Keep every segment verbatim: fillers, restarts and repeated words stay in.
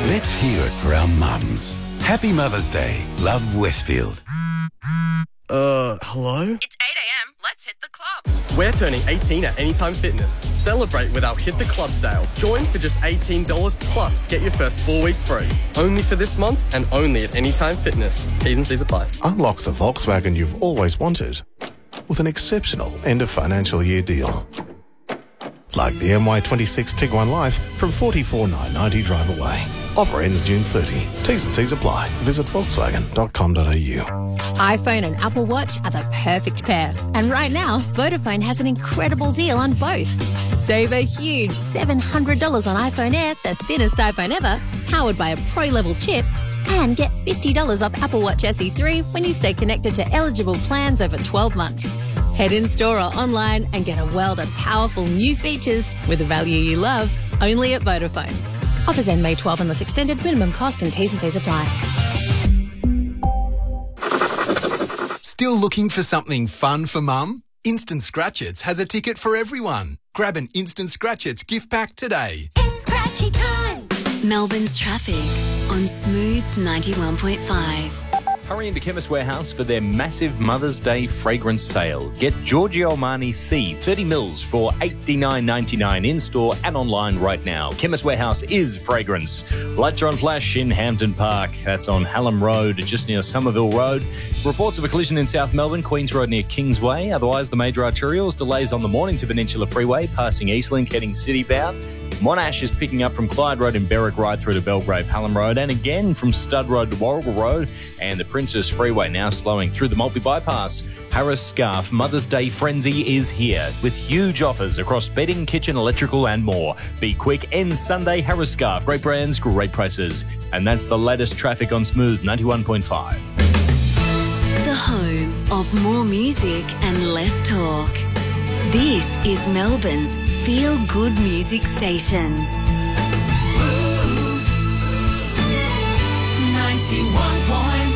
Let's hear it for our mums. Happy Mother's Day. Love, Westfield. Uh, hello? It's eight a.m. Let's hit the club. We're turning eighteen at Anytime Fitness. Celebrate with our Hit the Club sale. Join for just eighteen dollars plus get your first four weeks free. Only for this month and only at Anytime Fitness. T's and C's apply. Unlock the Volkswagen you've always wanted with an exceptional end of financial year deal. Like the M Y twenty-six Tiguan Life from forty-four thousand nine hundred ninety drive away. Offer ends June thirtieth. T's and C's apply. Visit volkswagen dot com dot a u. iPhone and Apple Watch are the perfect pair. And right now, Vodafone has an incredible deal on both. Save a huge seven hundred dollars on iPhone Air, the thinnest iPhone ever, powered by a pro-level chip, and get fifty dollars off Apple Watch S E three when you stay connected to eligible plans over twelve months. Head in store or online and get a world of powerful new features with the value you love, only at Vodafone. Offers end May twelfth unless extended. Minimum cost and T's and C's apply. Still looking for something fun for mum? Instant Scratchits has a ticket for everyone. Grab an Instant Scratchits gift pack today. It's Scratchy time. Melbourne's traffic on Smooth ninety-one point five. Hurry into Chemist Warehouse for their massive Mother's Day fragrance sale. Get Giorgio Armani C thirty mils for eighty-nine ninety-nine in-store and online right now. Chemist Warehouse is fragrance. Lights are on flash in Hampton Park. That's on Hallam Road, just near Somerville Road. Reports of a collision in South Melbourne, Queens Road near Kingsway. Otherwise, the major arterials, delays on the Mornington Peninsula Freeway, passing Eastlink, heading city-bound. Monash is picking up from Clyde Road in Berwick right through to Belgrave Hallam Road, and again from Stud Road to Warrigal Road, and the Princess Freeway now slowing through the multi-bypass. Harris Scarf Mother's Day Frenzy is here with huge offers across bedding, kitchen, electrical and more. Be quick, ends Sunday. Harris Scarf, great brands, great prices. And that's the latest traffic on Smooth ninety-one point five. The home of more music and less talk. This is Melbourne's feel-good music station. Smooth ninety-one point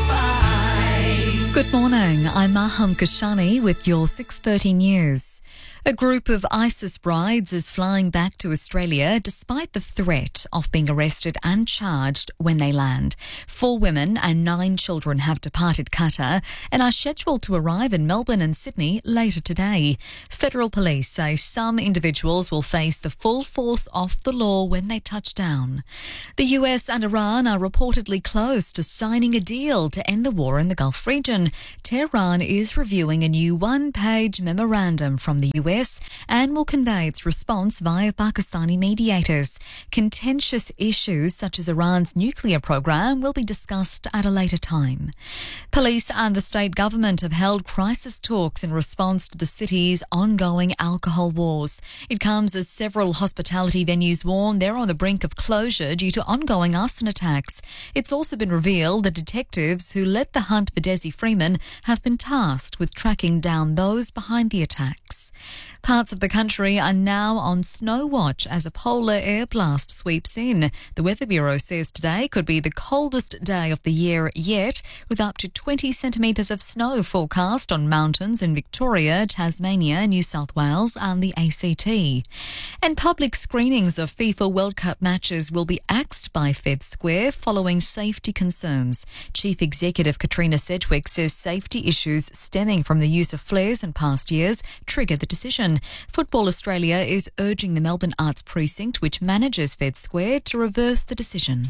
five. Good morning, I'm Maham Kashani with your six thirty news. A group of ISIS brides is flying back to Australia despite the threat of being arrested and charged when they land. Four women and nine children have departed Qatar and are scheduled to arrive in Melbourne and Sydney later today. Federal police say some individuals will face the full force of the law when they touch down. The U S and Iran are reportedly close to signing a deal to end the war in the Gulf region. Tehran is reviewing a new one-page memorandum from the U S and will convey its response via Pakistani mediators. Contentious issues such as Iran's nuclear program will be discussed at a later time. Police and the state government have held crisis talks in response to the city's ongoing alcohol wars. It comes as several hospitality venues warn they're on the brink of closure due to ongoing arson attacks. It's also been revealed that detectives who led the hunt for Desi Freeman have been tasked with tracking down those behind the attacks. Parts of the country are now on snow watch as a polar air blast sweeps in. The Weather Bureau says today could be the coldest day of the year yet, with up to twenty centimetres of snow forecast on mountains in Victoria, Tasmania, New South Wales and the A C T. And public screenings of FIFA World Cup matches will be axed by Fed Square following safety concerns. Chief Executive Katrina Sedgwick says safety issues stemming from the use of flares in past years triggered the decision. Football Australia is urging the Melbourne Arts Precinct, which manages Fed Square, to reverse the decision.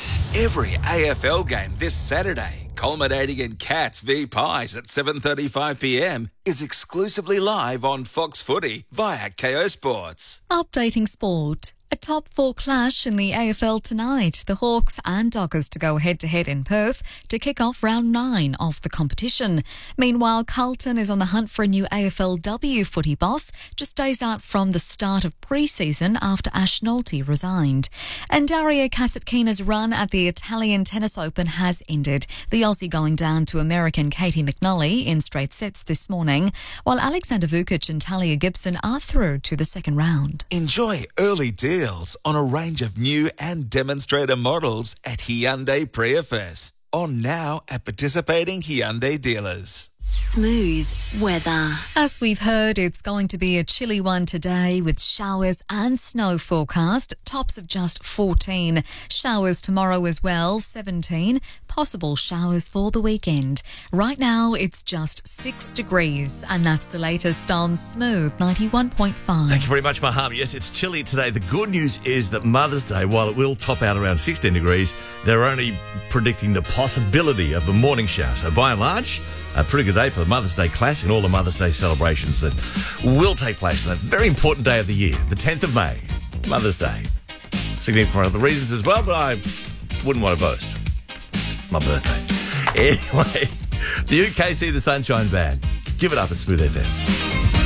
Every A F L game this Saturday, culminating in Cats v Pies at seven thirty-five p m, is exclusively live on Fox Footy via K O Sports. Updating sport. A top four clash in the A F L tonight. The Hawks and Dockers to go head-to-head in Perth to kick off round nine of the competition. Meanwhile, Carlton is on the hunt for a new A F L W footy boss, just days out from the start of pre-season after Ash Nolte resigned. And Daria Kasatkina's run at the Italian Tennis Open has ended. The Aussie going down to American Katie McNally in straight sets this morning, while Alexander Vukic and Talia Gibson are through to the second round. Enjoy early deals on a range of new and demonstrator models at Hyundai Priya Fest. On now at participating Hyundai dealers. Smooth weather. As we've heard, it's going to be a chilly one today with showers and snow forecast. Tops of just fourteen. Showers tomorrow as well, seventeen. Possible showers for the weekend. Right now, it's just six degrees, and that's the latest on Smooth ninety-one point five. Thank you very much, Maham. Yes, it's chilly today. The good news is that Mother's Day, while it will top out around sixteen degrees, they're only predicting the possibility of a morning shower. So by and large, a pretty good day for the Mother's Day class and all the Mother's Day celebrations that will take place on that very important day of the year, the tenth of May, Mother's Day. Significant for other reasons as well, but I wouldn't want to boast. It's my birthday. Anyway, the U K C The Sunshine Band. Give it up at Smooth F M.